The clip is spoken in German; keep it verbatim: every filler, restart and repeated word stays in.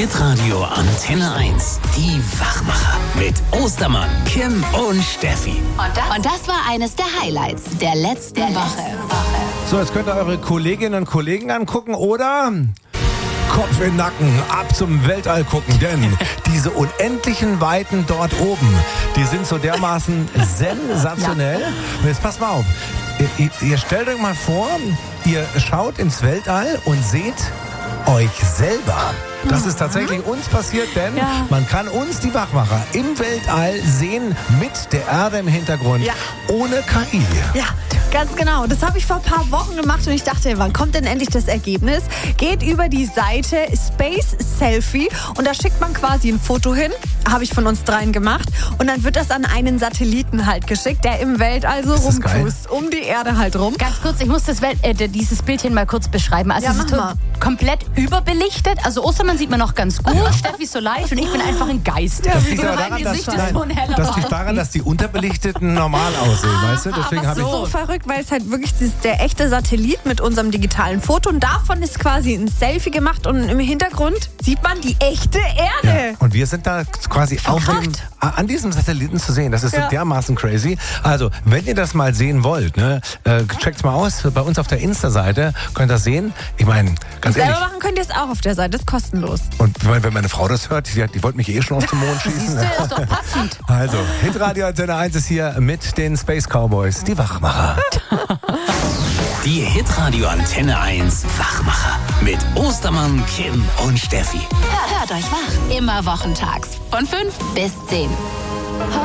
Hitradio Antenne eins. Die Wachmacher. Mit Ostermann, Kim und Steffi. Und das, und das war eines der Highlights der letzten der Woche. Letzten Woche. So, jetzt könnt ihr eure Kolleginnen und Kollegen angucken oder Kopf in den Nacken, ab zum Weltall gucken, denn diese unendlichen Weiten dort oben, die sind so dermaßen sensationell. Ja. Und jetzt passt mal auf, ihr, ihr stellt euch mal vor, ihr schaut ins Weltall und seht euch selber. Das ist tatsächlich uns passiert, denn ja. man kann uns, die Wachmacher, im Weltall sehen mit der Erde im Hintergrund, ja. ohne K I. Ja, ganz genau. Das habe ich vor ein paar Wochen gemacht und ich dachte, wann kommt denn endlich das Ergebnis? Geht über die Seite Space Selfie und da schickt man quasi ein Foto hin, habe ich von uns dreien gemacht und dann wird das an einen Satelliten halt geschickt, der im Weltall so rumcruist, um die Erde halt rum. Ganz kurz, ich muss das Welt, äh, dieses Bildchen mal kurz beschreiben. Also ja, es ist to- komplett überbelichtet, also Ostermann sieht man noch ganz gut, ja. Steffi ist so leicht und ich bin einfach ein Geist. Ja, das liegt daran, dass, ist so ein heller das liegt daran, dass die Unterbelichteten normal aussehen, ah, weißt du? Deswegen habe ich so so verrückt, weil es halt wirklich das, der echte Satellit mit unserem digitalen Foto und davon ist quasi ein Selfie gemacht und im Hintergrund sieht man die echte Erde. Ja. Und wir sind da quasi auf dem, an diesem Satelliten zu sehen. Das ist ja. dermaßen crazy. Also, wenn ihr das mal sehen wollt, ne, äh, checkt's mal aus. Bei uns auf der Insta-Seite könnt ihr das sehen. Ich meine, ganz ehrlich. Selber machen könnt ihr es auch auf der Seite, das ist kostenlos. Und wenn meine Frau das hört, die, die wollte mich eh schon auf den Mond schießen. Siehst du, ist doch passend. Also, Hitradio Antenne eins ist hier mit den Space Cowboys, die Wachmacher. Die Hitradio Antenne eins Wachmacher mit Ostermann, Kim und Steffi. Hört, hört euch wach. Immer wochentags von fünf bis zehn.